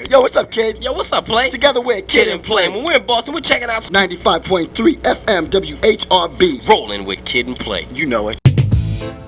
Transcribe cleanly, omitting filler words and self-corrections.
Yo, what's up, kid? Yo, what's up, Play? Together we're Kid and Play. When we're in Boston, we're checking out 95.3 FM WHRB. Rolling with Kid and Play. You know it.